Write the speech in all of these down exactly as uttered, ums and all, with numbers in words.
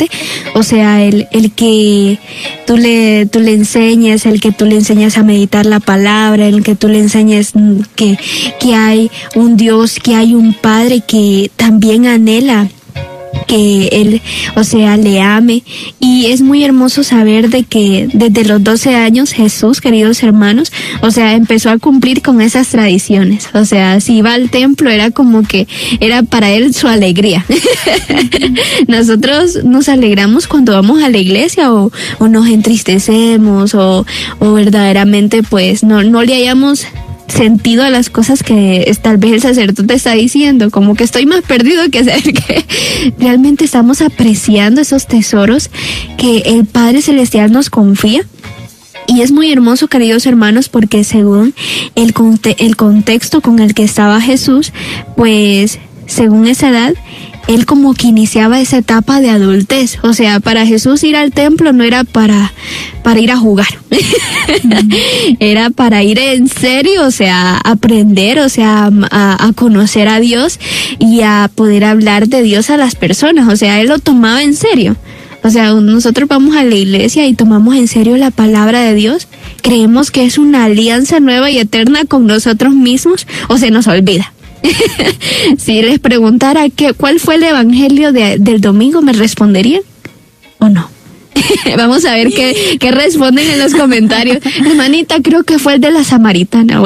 verdaderamente, o sea, el, el que tú le, tú le enseñes, el que tú le enseñas a meditar la palabra, el que tú le enseñes que, que hay un Dios, que hay un Padre que también anhela que él, o sea, le ame. Y es muy hermoso saber de que desde los doce años Jesús, queridos hermanos, o sea, empezó a cumplir con esas tradiciones. O sea, si iba al templo era como que era para él su alegría. Nosotros nos alegramos cuando vamos a la iglesia o, o nos entristecemos o, o verdaderamente pues no, no le hayamos sentido a las cosas que tal vez el sacerdote está diciendo, como que estoy más perdido que saber que realmente estamos apreciando esos tesoros que el Padre Celestial nos confía. Y es muy hermoso, queridos hermanos, porque según el, conte- el contexto con el que estaba Jesús, pues según esa edad, él como que iniciaba esa etapa de adultez. O sea, para Jesús ir al templo no era para, para ir a jugar. Era para ir en serio, o sea, aprender, o sea, a, a conocer a Dios y a poder hablar de Dios a las personas. O sea, él lo tomaba en serio. O sea, nosotros vamos a la iglesia y tomamos en serio la palabra de Dios. Creemos que es una alianza nueva y eterna con nosotros mismos, o se nos olvida. Si les preguntara qué, cuál fue el evangelio de, del domingo, ¿me responderían o no? Vamos a ver qué, qué responden en los comentarios. Hermanita, creo que fue el de la samaritana.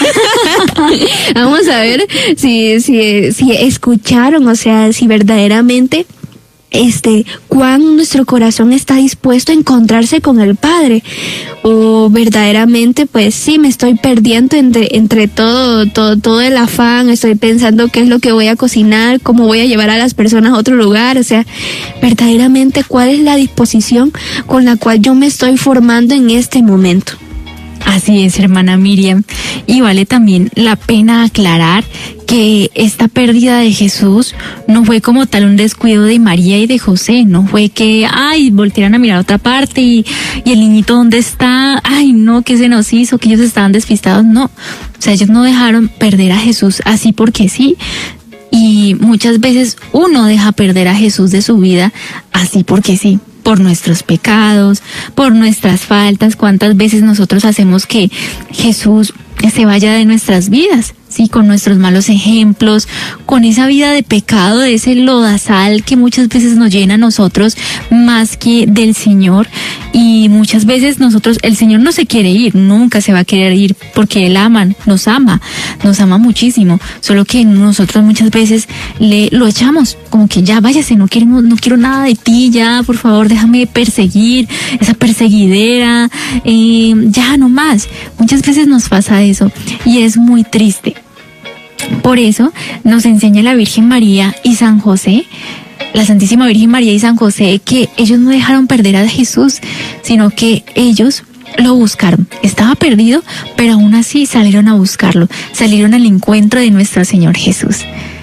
Vamos a ver si, si, si escucharon, o sea, si verdaderamente este, cuán nuestro corazón está dispuesto a encontrarse con el Padre, o verdaderamente pues sí me estoy perdiendo entre, entre todo, todo, todo el afán, estoy pensando qué es lo que voy a cocinar, cómo voy a llevar a las personas a otro lugar, o sea, verdaderamente cuál es la disposición con la cual yo me estoy formando en este momento. Así es, hermana Miriam. Y vale también la pena aclarar que esta pérdida de Jesús no fue como tal un descuido de María y de José, no fue que, ay, voltearan a mirar a otra parte y, y el niñito dónde está, ay, no, ¿qué se nos hizo? Que ellos estaban despistados, no. O sea, ellos no dejaron perder a Jesús así porque sí. Y muchas veces uno deja perder a Jesús de su vida así porque sí. Por nuestros pecados, por nuestras faltas, cuántas veces nosotros hacemos que Jesús se vaya de nuestras vidas, sí, con nuestros malos ejemplos, con esa vida de pecado, de ese lodazal que muchas veces nos llena a nosotros más que del Señor. Y muchas veces nosotros, el Señor no se quiere ir, nunca se va a querer ir porque Él ama, nos ama, nos ama muchísimo, solo que nosotros muchas veces le lo echamos, como que ya váyase, no quiero, no quiero nada de ti, ya por favor déjame perseguir, esa perseguidera, eh, ya no más. Muchas veces nos pasa eso y es muy triste. Por eso nos enseña la Virgen María y San José, la Santísima Virgen María y San José, que ellos no dejaron perder a Jesús, sino que ellos lo buscaron. Estaba perdido, pero aún así salieron a buscarlo, salieron al encuentro de nuestro Señor Jesús.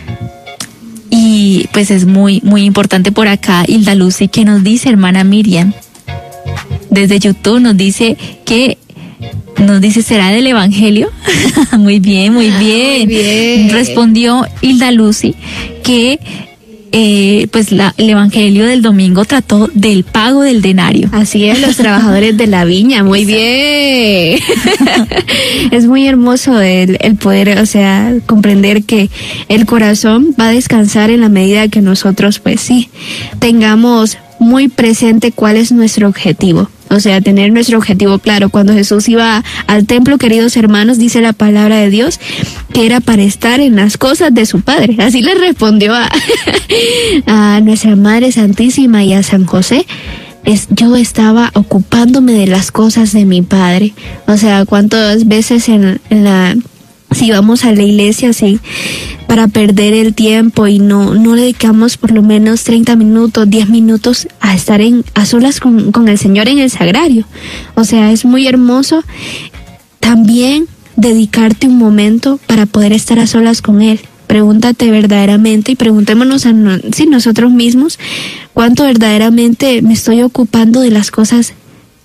Y pues es muy, muy importante por acá, Hilda Lucy, que nos dice, hermana Miriam, desde YouTube nos dice que Nos dice, ¿será del Evangelio? Muy bien, muy bien. Muy bien. Respondió Hilda Lucy que eh, pues la, el Evangelio del domingo trató del pago del denario. Así es, los trabajadores de la viña. Muy bien. Es muy hermoso el, el poder, o sea, comprender que el corazón va a descansar en la medida que nosotros, pues sí, tengamos muy presente cuál es nuestro objetivo. O sea, tener nuestro objetivo claro. Cuando Jesús iba al templo, queridos hermanos, dice la palabra de Dios, que era para estar en las cosas de su Padre. Así le respondió a, a nuestra Madre Santísima y a San José. Es, yo estaba ocupándome de las cosas de mi Padre. O sea, cuántas veces en, en la... si vamos a la iglesia, sí, para perder el tiempo y no, no le dedicamos por lo menos treinta minutos, diez minutos a estar en, a solas con, con el Señor en el sagrario. O sea, es muy hermoso también dedicarte un momento para poder estar a solas con Él. Pregúntate verdaderamente y preguntémonos a no, sí, nosotros mismos cuánto verdaderamente me estoy ocupando de las cosas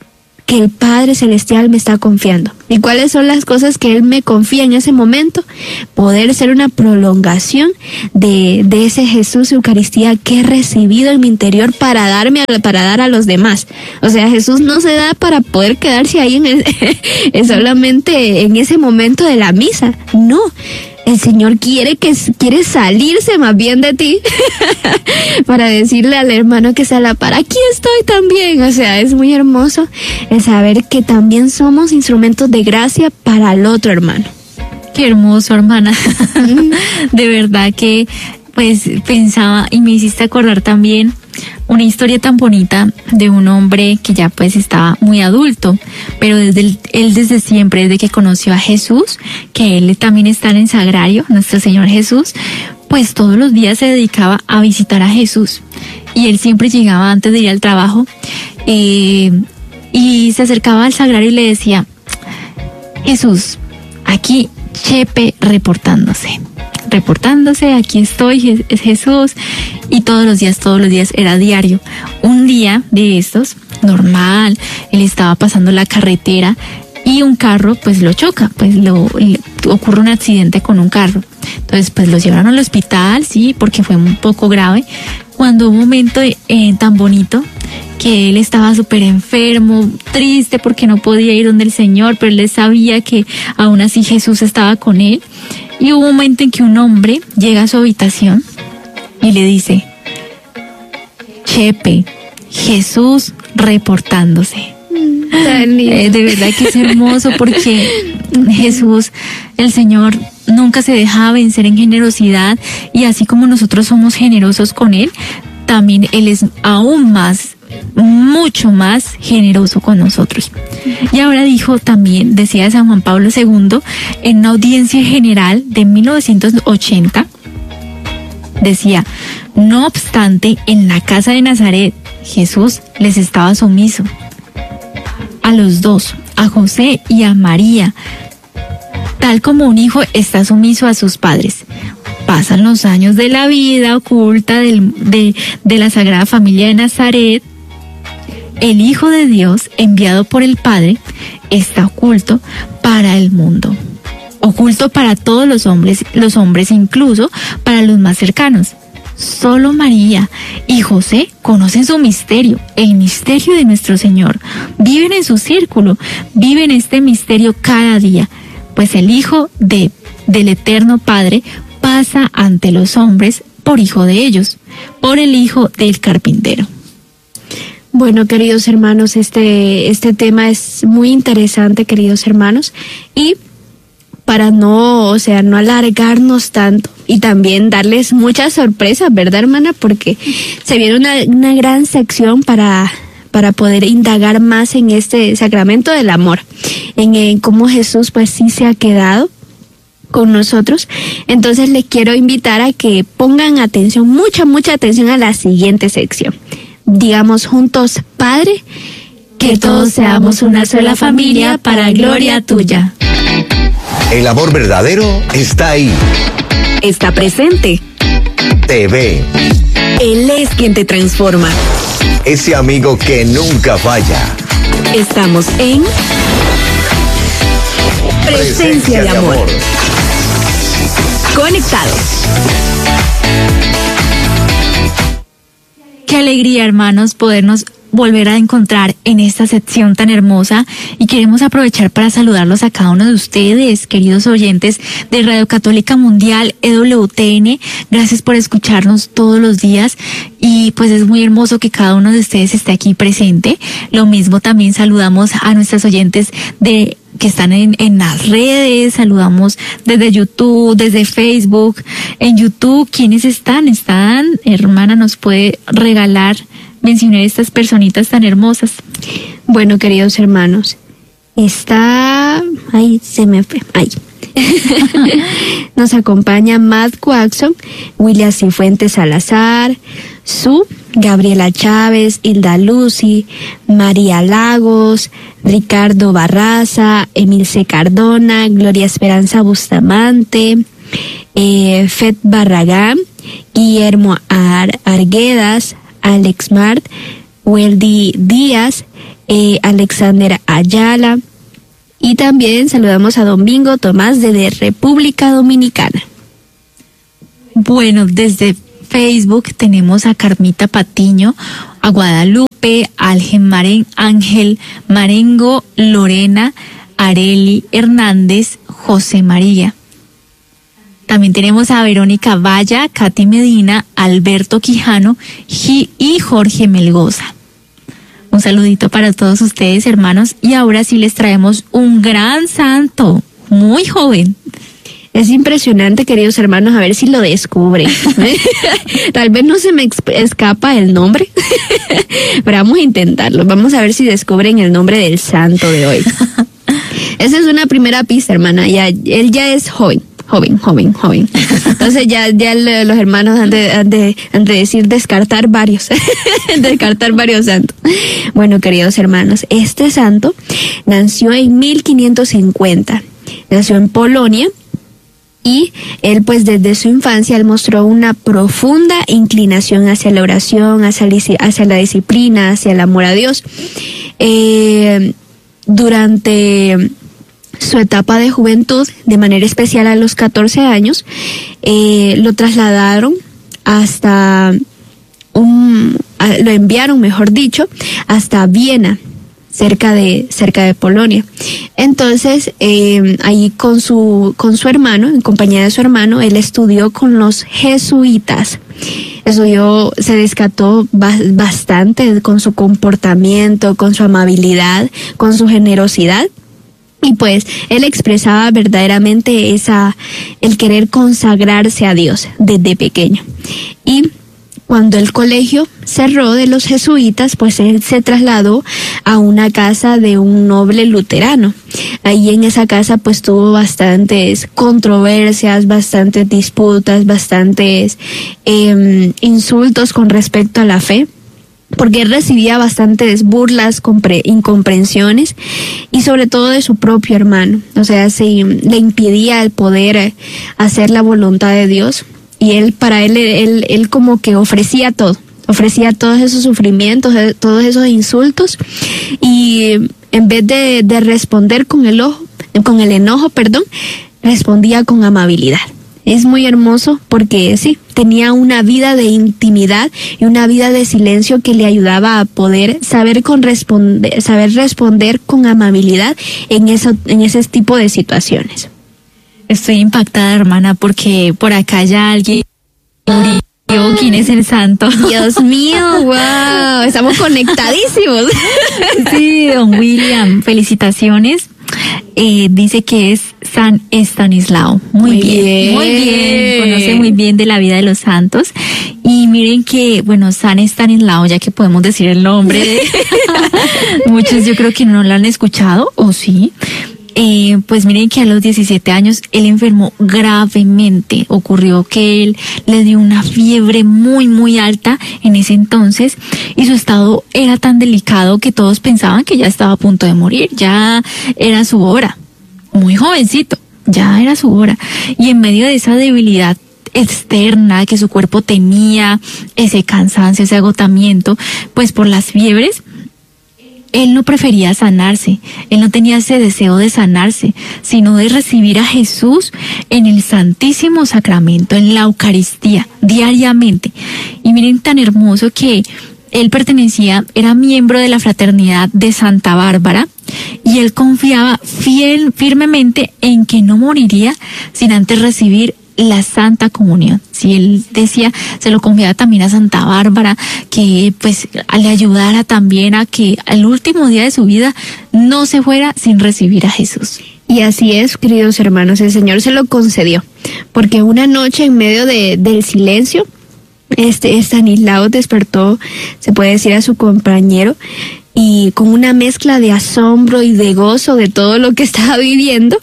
que el Padre Celestial me está confiando. ¿Y cuáles son las cosas que Él me confía en ese momento? Poder ser una prolongación de, de ese Jesús Eucaristía que he recibido en mi interior para darme, a, para dar a los demás. O sea, Jesús no se da para poder quedarse ahí en el, solamente en ese momento de la misa. No. El Señor quiere que quiere salirse más bien de ti para decirle al hermano que se a la par, aquí estoy también. O sea, es muy hermoso el saber que también somos instrumentos de gracia para el otro hermano. Qué hermoso, hermana. De verdad que pues pensaba y me hiciste acordar también una historia tan bonita de un hombre que ya pues estaba muy adulto, pero desde el, él desde siempre, desde que conoció a Jesús, que él también está en el sagrario, nuestro Señor Jesús, pues todos los días se dedicaba a visitar a Jesús. Y él siempre llegaba antes de ir al trabajo eh, y se acercaba al sagrario y le decía, Jesús, aquí Chepe reportándose. reportándose, aquí estoy, es Jesús, y todos los días, todos los días, era diario. Un día de estos, normal, él estaba pasando la carretera y un carro pues lo choca, pues lo le, ocurre un accidente con un carro. Entonces pues lo llevaron al hospital, sí, porque fue un poco grave, cuando hubo un momento eh, tan bonito que él estaba súper enfermo, triste porque no podía ir donde el Señor, pero él sabía que aún así Jesús estaba con él. Y hubo un momento en que un hombre llega a su habitación y le dice, Chepe, Jesús reportándose. Eh, de verdad que es hermoso porque Jesús, el Señor, nunca se deja vencer en generosidad, y así como nosotros somos generosos con Él, también Él es aún más, mucho más generoso con nosotros. Y ahora dijo también, decía San Juan Pablo segundo, en una audiencia general de mil novecientos ochenta, decía, no obstante, en la casa de Nazaret, Jesús les estaba sumiso a los dos, a José y a María, tal como un hijo está sumiso a sus padres. Pasan los años de la vida oculta del, de, de la Sagrada Familia de Nazaret. El Hijo de Dios, enviado por el Padre, está oculto para el mundo. Oculto para todos los hombres, los hombres incluso para los más cercanos. Solo María y José conocen su misterio, el misterio de nuestro Señor. Viven en su círculo, viven este misterio cada día, pues el Hijo de, del Eterno Padre pasa ante los hombres por hijo de ellos, por el hijo del carpintero. Bueno, queridos hermanos, este, este tema es muy interesante, queridos hermanos, y para no, o sea, no alargarnos tanto y también darles muchas sorpresas, ¿verdad, hermana? Porque se viene una, una gran sección para, para poder indagar más en este sacramento del amor, en, en cómo Jesús pues sí se ha quedado con nosotros. Entonces les quiero invitar a que pongan atención, mucha, mucha atención a la siguiente sección. Digamos juntos, Padre, que, que todos seamos una sola familia para gloria tuya. El amor verdadero está ahí. Está presente. Te ve. Él es quien te transforma. Ese amigo que nunca falla. Estamos en Presencia, Presencia de, amor. de amor. Conectados. Qué alegría, hermanos, podernos volver a encontrar en esta sección tan hermosa, y queremos aprovechar para saludarlos a cada uno de ustedes, queridos oyentes de Radio Católica Mundial, E W T N. Gracias por escucharnos todos los días, y pues es muy hermoso que cada uno de ustedes esté aquí presente. Lo mismo también saludamos a nuestros oyentes de que están en, en las redes, saludamos desde YouTube, desde Facebook. En YouTube, ¿quiénes están? Están, hermana, ¿nos puede regalar, mencionar estas personitas tan hermosas? Bueno, queridos hermanos, está, ahí se me fue, ahí. Nos acompaña Matt Watson, William Cifuentes Salazar, Su, Gabriela Chávez, Hilda Lucy, María Lagos, Ricardo Barraza, Emilce Cardona, Gloria Esperanza Bustamante, eh, Fet Barragán, Guillermo Ar Arguedas, Alex Mart, Weldy Díaz, eh, Alexander Ayala, y también saludamos a Domingo Tomás desde República Dominicana. Bueno, desde Facebook tenemos a Carmita Patiño, a Guadalupe, Ángel Maren, Ángel Marengo, Lorena, Areli Hernández, José María. También tenemos a Verónica Valla, Katy Medina, Alberto Quijano y Jorge Melgoza. Un saludito para todos ustedes, hermanos, y ahora sí les traemos un gran santo, muy joven. Es impresionante, queridos hermanos, a ver si lo descubren. Tal vez no se me escapa el nombre, pero vamos a intentarlo. Vamos a ver si descubren el nombre del santo de hoy. Esa es una primera pista, hermana. Ya, él ya es joven, joven, joven, joven. Entonces ya, ya los hermanos han de, han de, han de decir descartar varios, descartar varios santos. Bueno, queridos hermanos, este santo nació en mil quinientos cincuenta. Nació en Polonia. Y él, pues, desde su infancia, él mostró una profunda inclinación hacia la oración, hacia, hacia la disciplina, hacia el amor a Dios. Eh, durante su etapa de juventud, de manera especial a los catorce años, eh, lo trasladaron hasta un, a, lo enviaron, mejor dicho, hasta Viena, cerca de cerca de Polonia. Entonces, eh, ahí con su con su hermano, en compañía de su hermano, él estudió con los jesuitas. Estudió, se descató ba- bastante con su comportamiento, con su amabilidad, con su generosidad. Y pues él expresaba verdaderamente esa el querer consagrarse a Dios desde pequeño. Y cuando el colegio cerró de los jesuitas, pues él se trasladó a una casa de un noble luterano. Ahí en esa casa pues tuvo bastantes controversias, bastantes disputas, bastantes eh, insultos con respecto a la fe, porque él recibía bastantes burlas, compre- incomprensiones, y sobre todo de su propio hermano. O sea, se, le impedía el poder hacer la voluntad de Dios. Y él, para él, él, él como que ofrecía todo, ofrecía todos esos sufrimientos, todos esos insultos, y en vez de, de responder con el ojo, con el enojo, perdón, respondía con amabilidad. Es muy hermoso porque sí, tenía una vida de intimidad y una vida de silencio que le ayudaba a poder saber con responder, saber responder con amabilidad en eso, en ese tipo de situaciones. Estoy impactada, hermana, porque por acá ya alguien murió. ¿Quién es el santo? Dios mío, wow, estamos conectadísimos. Sí, don William, felicitaciones. Eh, dice que es San Estanislao. Muy, muy bien, bien, muy bien. Conoce muy bien de la vida de los santos. Y miren que, bueno, San Estanislao, ya que podemos decir el nombre de muchos, yo creo que no lo han escuchado, ¿o sí? Eh, pues miren que a los diecisiete años él enfermó gravemente. Ocurrió que él le dio una fiebre muy muy alta en ese entonces y su estado era tan delicado que todos pensaban que ya estaba a punto de morir, ya era su hora. Muy jovencito, ya era su hora. Y en medio de esa debilidad externa que su cuerpo tenía, ese cansancio, ese agotamiento, pues por las fiebres, él no prefería sanarse, él no tenía ese deseo de sanarse, sino de recibir a Jesús en el Santísimo Sacramento, en la Eucaristía, diariamente. Y miren tan hermoso que él pertenecía, era miembro de la fraternidad de Santa Bárbara, y él confiaba fiel, firmemente en que no moriría sin antes recibir la Santa Comunión. Si él decía, se lo confiaba también a Santa Bárbara, que pues le ayudara también a que al último día de su vida no se fuera sin recibir a Jesús. Y así es, queridos hermanos, el Señor se lo concedió, porque una noche en medio de, del silencio, este Estanislao despertó, se puede decir, a su compañero, y con una mezcla de asombro y de gozo de todo lo que estaba viviendo,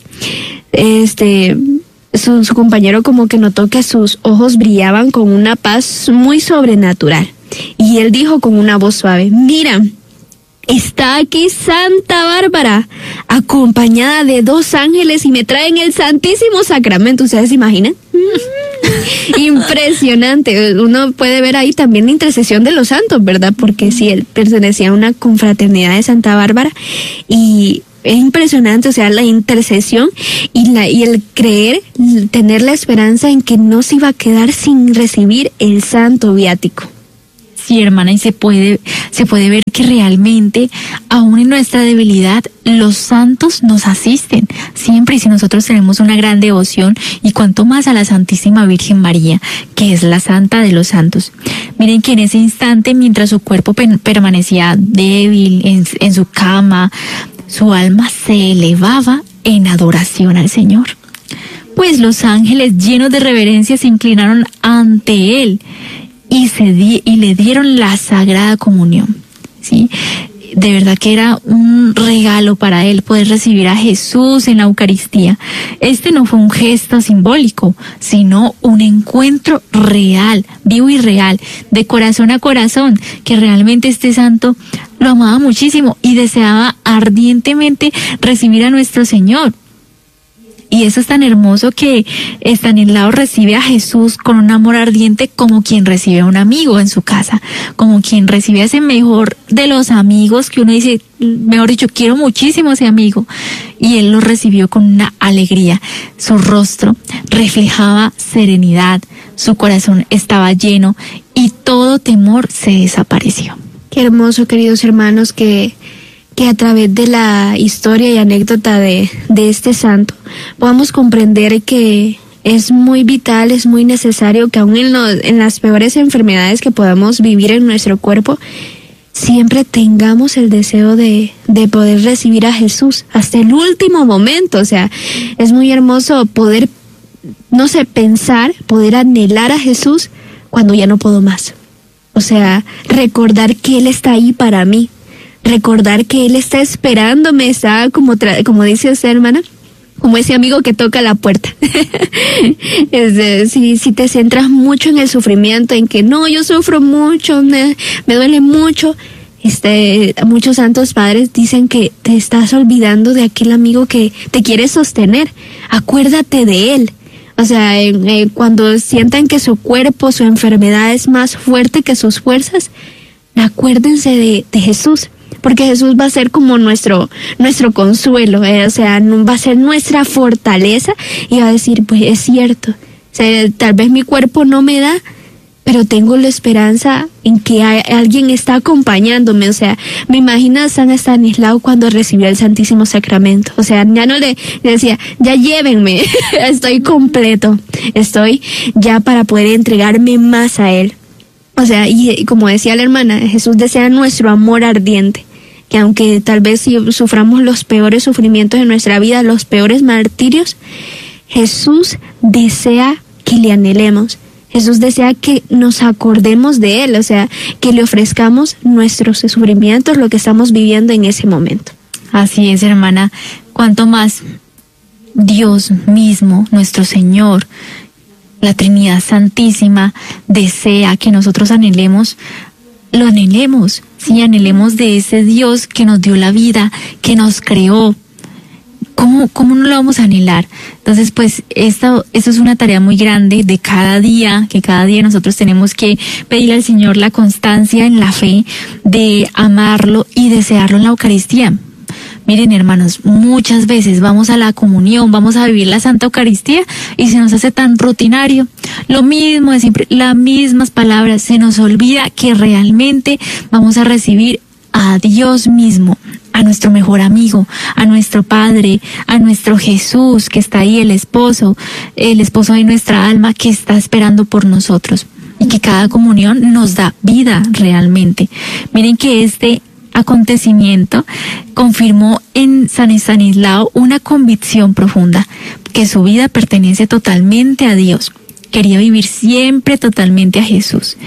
este Su, su compañero como que notó que sus ojos brillaban con una paz muy sobrenatural. Y él dijo con una voz suave, mira, está aquí Santa Bárbara, acompañada de dos ángeles y me traen el Santísimo Sacramento. ¿Ustedes se imaginan? Impresionante. Uno puede ver ahí también la intercesión de los santos, ¿verdad? Porque sí, él pertenecía a una confraternidad de Santa Bárbara y es impresionante, o sea, la intercesión y la y el creer, tener la esperanza en que no se iba a quedar sin recibir el santo viático. Sí, hermana, y se puede, se puede ver que realmente, aún en nuestra debilidad, los santos nos asisten siempre, y si nosotros tenemos una gran devoción, y cuanto más a la Santísima Virgen María, que es la santa de los santos. Miren que en ese instante, mientras su cuerpo pe- permanecía débil en, en su cama, su alma se elevaba en adoración al Señor. Pues los ángeles, llenos de reverencia, se inclinaron ante él y se di, y le dieron la Sagrada Comunión, ¿sí? De verdad que era un regalo para él poder recibir a Jesús en la Eucaristía. Este no fue un gesto simbólico, sino un encuentro real, vivo y real, de corazón a corazón, que realmente este santo lo amaba muchísimo y deseaba ardientemente recibir a nuestro Señor. Y eso es tan hermoso que Estanislao recibe a Jesús con un amor ardiente como quien recibe a un amigo en su casa, como quien recibe a ese mejor de los amigos que uno dice, mejor dicho, quiero muchísimo a ese amigo. Y él lo recibió con una alegría. Su rostro reflejaba serenidad, su corazón estaba lleno y todo temor se desapareció. Qué hermoso, queridos hermanos, que... que a través de la historia y anécdota de, de este santo podamos comprender que es muy vital, es muy necesario que aún en, lo, en las peores enfermedades que podamos vivir en nuestro cuerpo, siempre tengamos el deseo de, de poder recibir a Jesús hasta el último momento. O sea, es muy hermoso poder, no sé, pensar, poder anhelar a Jesús cuando ya no puedo más. O sea, recordar que Él está ahí para mí. Recordar que Él está esperándome, está como, tra- como dice esa hermana, como ese amigo que toca la puerta. es de, si, si te centras mucho en el sufrimiento, en que no, yo sufro mucho, me, me duele mucho, este, muchos santos padres dicen que te estás olvidando de aquel amigo que te quiere sostener. Acuérdate de Él. O sea, eh, eh, cuando sientan que su cuerpo, su enfermedad es más fuerte que sus fuerzas, acuérdense de, de Jesús. Porque Jesús va a ser como nuestro nuestro consuelo, eh, o sea, va a ser nuestra fortaleza y va a decir, pues es cierto, o sea, tal vez mi cuerpo no me da, pero tengo la esperanza en que hay, alguien está acompañándome. O sea, me imagino a San Estanislao cuando recibió el Santísimo Sacramento, o sea, ya no le, le decía, ya llévenme, estoy completo, estoy ya para poder entregarme más a Él. O sea, y, y como decía la hermana, Jesús desea nuestro amor ardiente, que aunque tal vez si suframos los peores sufrimientos de nuestra vida, los peores martirios, Jesús desea que le anhelemos. Jesús desea que nos acordemos de Él, o sea, que le ofrezcamos nuestros sufrimientos, lo que estamos viviendo en ese momento. Así es, hermana. Cuanto más Dios mismo, nuestro Señor, la Trinidad Santísima, desea que nosotros anhelemos, lo anhelemos, sí, anhelemos de ese Dios que nos dio la vida, que nos creó. ¿Cómo, cómo no lo vamos a anhelar? Entonces, pues, esto, esto es una tarea muy grande de cada día, que cada día nosotros tenemos que pedirle al Señor la constancia en la fe, de amarlo y desearlo en la Eucaristía. Miren, hermanos, muchas veces vamos a la comunión, vamos a vivir la Santa Eucaristía y se nos hace tan rutinario. Lo mismo de siempre, las mismas palabras, se nos olvida que realmente vamos a recibir a Dios mismo, a nuestro mejor amigo, a nuestro Padre, a nuestro Jesús que está ahí, el esposo, el esposo de nuestra alma que está esperando por nosotros y que cada comunión nos da vida realmente. Miren que este acontecimiento confirmó en San Estanislao una convicción profunda, que su vida pertenece totalmente a Dios. Quería vivir siempre totalmente a Jesús.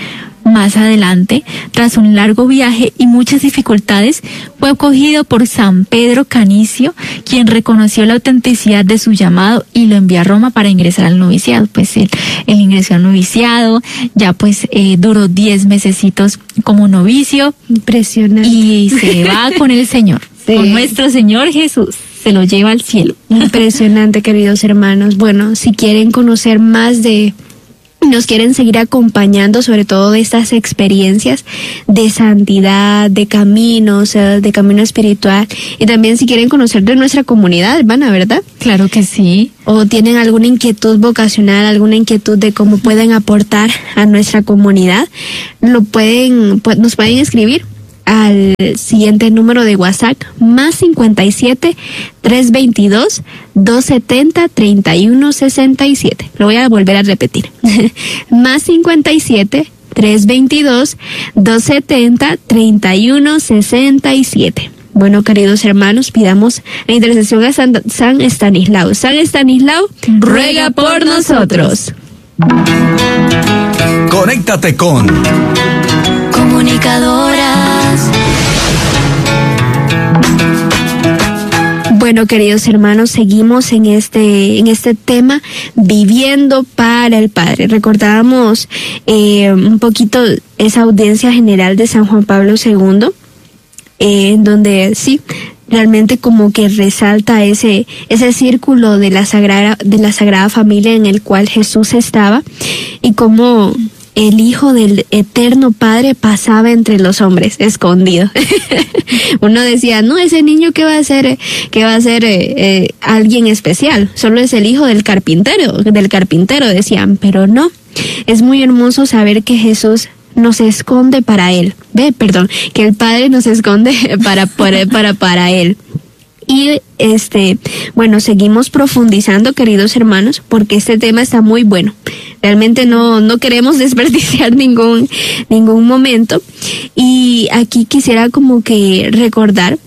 Más adelante, tras un largo viaje y muchas dificultades, fue acogido por San Pedro Canicio, quien reconoció la autenticidad de su llamado y lo envió a Roma para ingresar al noviciado. Pues él, él ingresó al noviciado, ya pues eh, duró diez mesecitos como novicio. Impresionante. Y se va con el Señor, sí. Con nuestro Señor Jesús. Se lo lleva al cielo. Impresionante, queridos hermanos. Bueno, si quieren conocer más de... nos quieren seguir acompañando sobre todo de estas experiencias de santidad, de caminos, de camino espiritual, y también si quieren conocer de nuestra comunidad, hermana, ¿verdad? Claro que sí. O tienen alguna inquietud vocacional, alguna inquietud de cómo pueden aportar a nuestra comunidad, lo pueden, pues, nos pueden escribir al siguiente número de WhatsApp, más cincuenta y siete, trescientos veintidós, doscientos setenta, treinta y uno sesenta y siete. Lo voy a volver a repetir. Más cincuenta y siete, trescientos veintidós, doscientos setenta, treinta y uno sesenta y siete. Bueno, queridos hermanos, pidamos la intercesión a San, San Estanislao. San Estanislao, ruega por nosotros. Conéctate con Comunicadoras. Bueno, queridos hermanos, seguimos en este en este tema, viviendo para el Padre. Recordábamos eh, un poquito esa audiencia general de San Juan Pablo segundo, eh, en donde sí, realmente como que resalta ese ese círculo de la sagrada de la Sagrada Familia en el cual Jesús estaba, y cómo el Hijo del Eterno Padre pasaba entre los hombres, escondido. Uno decía, no, ese niño que va a ser, que va a ser eh, eh, alguien especial, solo es el hijo del carpintero, del carpintero, decían, pero no. Es muy hermoso saber que Jesús nos esconde para Él. Ve, perdón, que el Padre nos esconde para, para, para, para Él. Y este, bueno, seguimos profundizando, queridos hermanos, porque este tema está muy bueno. Realmente no, no queremos desperdiciar ningún, ningún momento. Y aquí quisiera como que recordar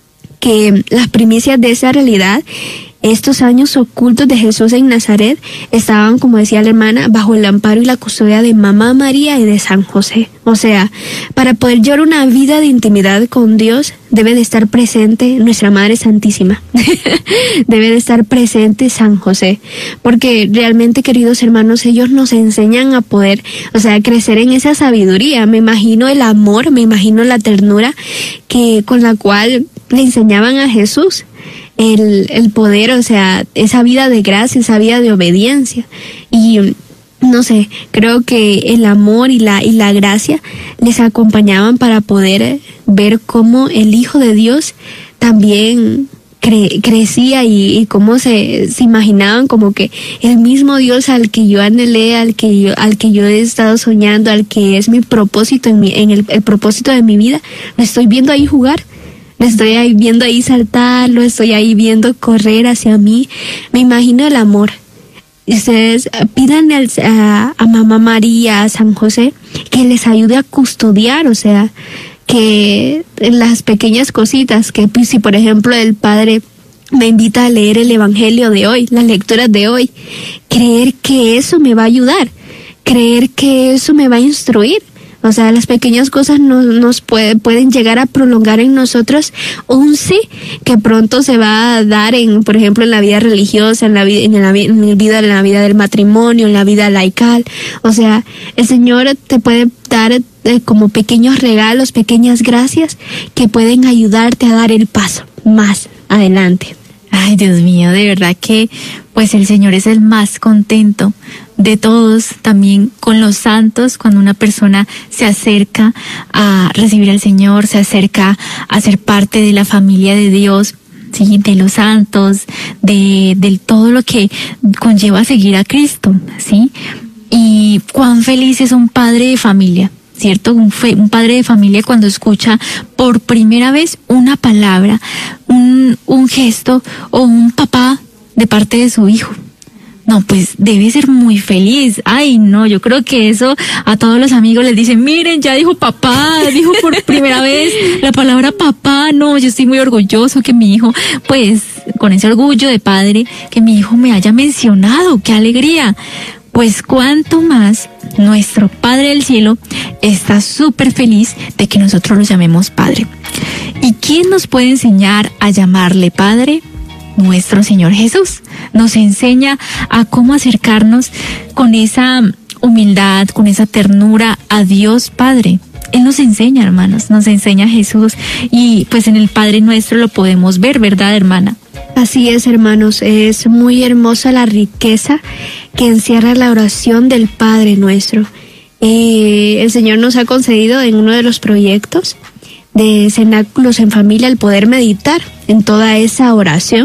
que las primicias de esa realidad, estos años ocultos de Jesús en Nazaret, estaban, como decía la hermana, bajo el amparo y la custodia de Mamá María y de San José. O sea, para poder llevar una vida de intimidad con Dios, debe de estar presente nuestra Madre Santísima. Debe de estar presente San José. Porque realmente, queridos hermanos, ellos nos enseñan a poder, o sea, crecer en esa sabiduría. Me imagino el amor, me imagino la ternura que con la cual le enseñaban a Jesús. El, el poder, o sea, esa vida de gracia, esa vida de obediencia. Y no sé, creo que el amor y la, y la gracia les acompañaban para poder ver cómo el Hijo de Dios también cre, crecía y, y cómo se, se imaginaban como que el mismo Dios al que yo anhelé, al que yo, al que yo he estado soñando, al que es mi propósito, en, mi, en el, el propósito de mi vida, lo estoy viendo ahí jugar. Lo estoy ahí viendo ahí saltar, lo estoy ahí viendo correr hacia mí. Me imagino el amor. Ustedes pídanle al, a, a Mamá María, a San José, que les ayude a custodiar, o sea, que las pequeñas cositas, que si por ejemplo el Padre me invita a leer el Evangelio de hoy, las lecturas de hoy, creer que eso me va a ayudar, creer que eso me va a instruir. O sea, las pequeñas cosas nos, nos puede, pueden llegar a prolongar en nosotros un sí que pronto se va a dar en, por ejemplo, en la vida religiosa, en la vida, en la, en la vida, en la vida del matrimonio, en la vida laical. O sea, el Señor te puede dar eh, como pequeños regalos, pequeñas gracias que pueden ayudarte a dar el paso más adelante. Ay, Dios mío, de verdad que pues el Señor es el más contento de todos, también con los santos, cuando una persona se acerca a recibir al Señor, se acerca a ser parte de la familia de Dios, sí, de los santos, de, de todo lo que conlleva seguir a Cristo, sí. Y cuán feliz es un padre de familia, ¿cierto? Un, fe, un padre de familia cuando escucha por primera vez una palabra, un, un gesto o un papá de parte de su hijo. No, pues debe ser muy feliz. Ay, no, yo creo que eso a todos los amigos les dicen, miren, ya dijo papá, dijo por primera vez la palabra papá. No, yo estoy muy orgulloso que mi hijo, pues, con ese orgullo de padre, que mi hijo me haya mencionado. ¡Qué alegría! Pues cuánto más nuestro Padre del Cielo está súper feliz de que nosotros lo llamemos Padre. ¿Y quién nos puede enseñar a llamarle Padre? Nuestro Señor Jesús. Nos enseña a cómo acercarnos con esa humildad, con esa ternura a Dios Padre. Él nos enseña, hermanos, nos enseña a Jesús, y pues en el Padre Nuestro lo podemos ver, ¿verdad, hermana? Así es, hermanos, es muy hermosa la riqueza que encierra la oración del Padre Nuestro. Eh, el Señor nos ha concedido en uno de los proyectos de cenáculos en familia el poder meditar en toda esa oración,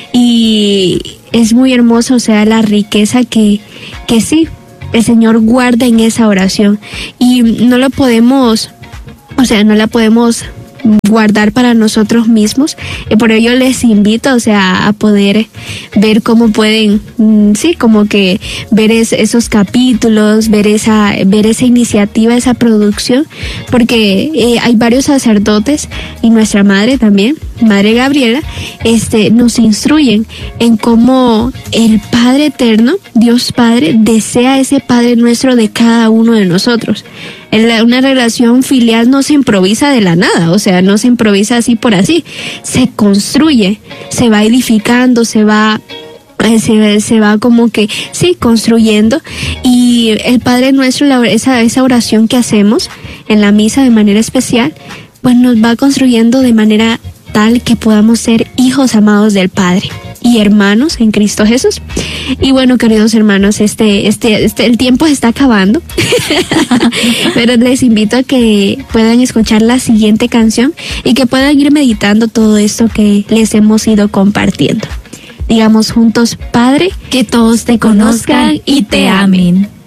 y es muy hermoso, o sea, la riqueza que, que sí, el Señor guarda en esa oración, y no lo podemos, o sea, no la podemos guardar para nosotros mismos, y por ello les invito, o sea, a poder ver cómo pueden, sí, como que ver es, esos capítulos, ver esa, ver esa iniciativa, esa producción, porque eh, hay varios sacerdotes, y nuestra madre también, Madre Gabriela, este, nos instruyen en cómo el Padre Eterno, Dios Padre, desea ese Padre Nuestro de cada uno de nosotros. Una relación filial no se improvisa de la nada, o sea, no se improvisa así por así, se construye, se va edificando, se va, se, se va como que, sí, construyendo, y el Padre Nuestro, la, esa, esa oración que hacemos en la misa de manera especial, pues nos va construyendo de manera tal que podamos ser hijos amados del Padre y hermanos en Cristo Jesús. Y bueno, queridos hermanos, este, este, este, el tiempo se está acabando, pero les invito a que puedan escuchar la siguiente canción y que puedan ir meditando todo esto que les hemos ido compartiendo. Digamos juntos: Padre, que todos te conozcan y te amen.